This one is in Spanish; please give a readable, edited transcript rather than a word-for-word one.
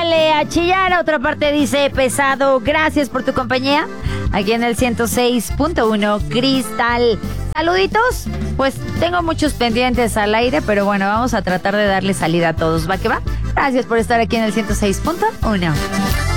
Échale a chillar. Otra parte dice pesado. Gracias por tu compañía. Aquí en el 106.1 Cristal. Saluditos. Pues tengo muchos pendientes al aire, pero bueno, vamos a tratar de darle salida a todos. ¿Va que va? Gracias por estar aquí en el 106.1.